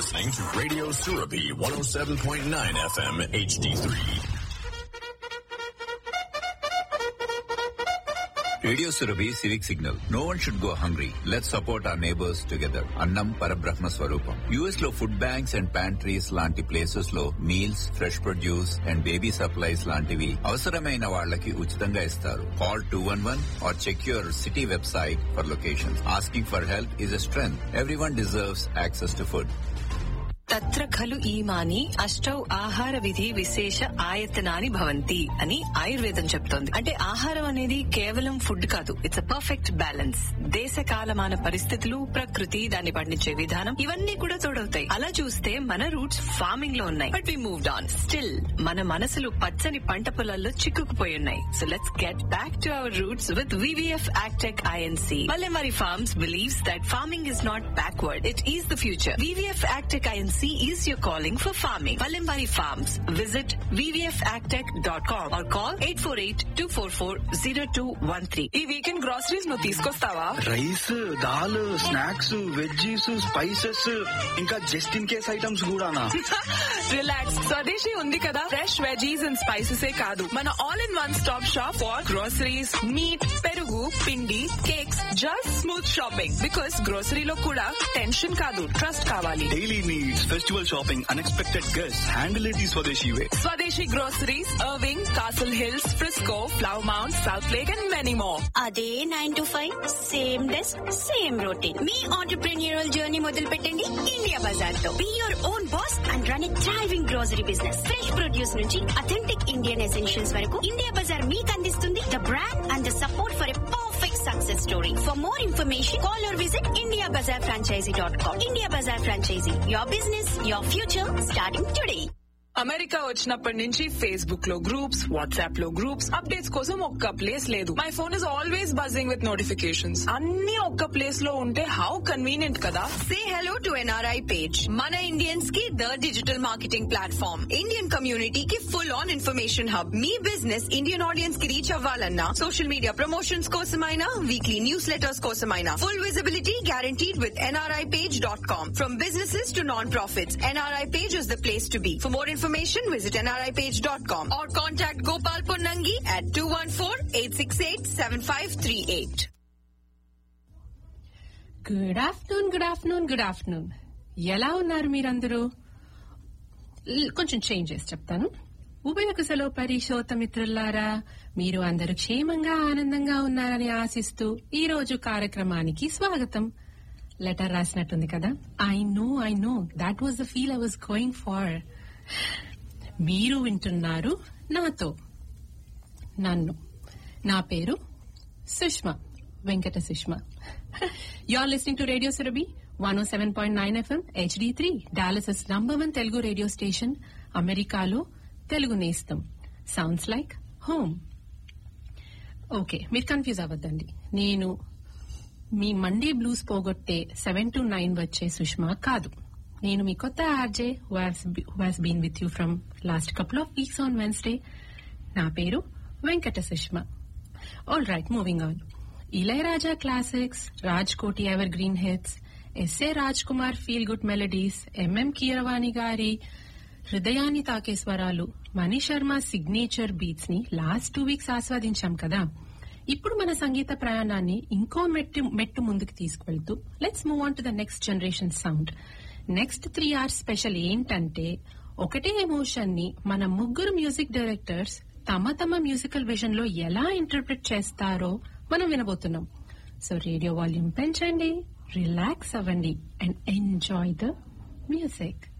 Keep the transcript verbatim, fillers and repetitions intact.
listening to Radio Surabhi one oh seven point nine F M H D three. Radio Surabhi civic signal. No one should go hungry. Let's support our neighbours together. అన్నం పరబ్రహ్మ స్వరూపం. US లో food banks and pantries లాంటి places లో meals, fresh produce and baby supplies లాంటివి అవసరమైన వాళ్ళకి ఉచితంగా ఇస్తారు. Call two one one or cheque your city website for location. Asking for help is a strength. Everyone deserves access to food. తత్ర ఖలు ఈమాని అష్టౌ ఆహార విధి విశేష ఆయతనాని భవంతి అని ఆయుర్వేదం చెప్తోంది. అంటే ఆహారం అనేది కేవలం ఫుడ్ కాదు, ఇట్స్ అ పర్ఫెక్ట్ బ్యాలెన్స్. దేశ కాలమాన పరిస్థితులు, ప్రకృతి, దాన్ని పండించే విధానం ఇవన్నీ కూడా తోడవుతాయి. అలా చూస్తే మన రూట్స్ ఫార్మింగ్ లో ఉన్నాయి, but we moved on. Still మన మనసులు పచ్చని పంట పొలాల్లో చిక్కుకుపోయి ఉన్నాయి. So let's get back to our roots with VVF యాక్టెక్ INC. Vallemari Farms believes that farming is not backward, it is the future. V V F Agtech I N C is your calling for farming. Vallemari Farms. Visit v v f agtech dot com or call eight four eight, two four four, zero two one three. ఈ weekend groceries నువ్వు తీసుకొస్తావా? Rice, dal, snacks, veggies, spices, ఇంకా just in case items కూడానా? Relax, స్వదేశీ ఉంది కదా. Fresh veggies and spices కాదు, మన all in one stop shop for groceries, meet, పెరుగు, పిండి, cakes, just smooth shopping. Because గ్రోసరీలో కూడా టెన్షన్ కాదు, ట్రస్ట్ కావాలి. Daily needs, festival shopping, unexpected guest, handle it ఈ స్వదేశీ వే. స్వదేశీ groceries, Irving, castle hills, Frisco, flow mount, south lake and many more. అదే nine to five same desk same routine. Me entrepreneurial journey మొదలు పెట్టండి India Bazaar తో. Be your own boss and run a thriving grocery business. Fresh produce నుంచి authentic Indian essentials వరకు India Bazaar మీకు అందిస్తుంది the brand and the support for a perfect success story. For more information call or visit India Bazaar franchise dot com. India Bazaar franchise, your business, your future starting today. America వచ్చినప్పటి నుంచి Facebook లో groups, WhatsApp లో groups, updates కోసం ఒక్క place లేదు. My phone is always buzzing with notifications. అన్ని ఒక్క place లో ఉంటే హౌ కన్వీనియంట్ కదా. Say hello to N R I page. Mana Indians की the digital marketing platform. Indian community की full on information hub. Me business Indian audience की reach అవ్వాలన్నా social media promotions కోసమైనా, weekly newsletters కోసమైనా, full visibility guaranteed with N R I page dot com. From businesses to non-profits, N R I page is the place to be. For more information, visit N R I page dot com or contact Gopal Ponnangi at two one four, eight six eight, seven five three eight. Good afternoon good afternoon good afternoon ఎలా ఉన్నారు మీరందరూ? ల్- కొంచెం change చేసి చెప్తాను. ఉభయ కుశలో పరిశోత మిత్రులారా, మీరు అందరూ క్షేమంగా ఆనందంగా ఉన్నారని ఆశిస్తూ ఈ రోజు కార్యక్రమానికి స్వాగతం. లెటర్ రాసినట్టుంది కదా. I know I know that was the feel I was going far. మీరు వింటున్నారు నాతో, నన్ను. నా పేరు Sushma, Venkata Sushma. You are listening to radio Surabhi one oh seven point nine FM H D three, డాలసస్ number one Telugu radio station. అమెరికాలో తెలుగు నేస్తం. Sounds like home. Okay, మీరు confuse అవ్వద్దండి. నేను మీ మండే బ్లూస్ పోగొట్టే సెవెన్ టు నైన్ వచ్చే సుష్మా కాదు. నేను మీ కొత్త RJ who has been with you from last couple of weeks on Wednesday. నా పేరు Venkata Sushma. All right, moving on. Ilaiyaraaja classics, Raj Koti ever green hits, SA Raj Kumar feel good melodies, MM Keeravani గారి హృదయాన్ని తాకే స్వరాలు, మణి శర్మ సిగ్నేచర్ బీట్స్ ని లాస్ట్ టూ వీక్స్ ఆస్వాదించాం కదా. ఇప్పుడు మన సంగీత ప్రయాణాన్ని ఇంకో మెట్టు మెట్టు ముందుకు తీసుకువెళ్తూ let's move on to the next generation sound. Next three hours special ఏంటంటే, ఒకటే ఎమోషన్ ని మన ముగ్గురు మ్యూజిక్ డైరెక్టర్స్ తమ తమ మ్యూజికల్ విజన్ లో ఎలా ఇంటర్ప్రిట్ చేస్తారో మనం వినబోతున్నాం. సో రేడియో వాల్యూమ్ పెంచండి, రిలాక్స్ అవ్వండి అండ్ ఎంజాయ్ ద మ్యూజిక్.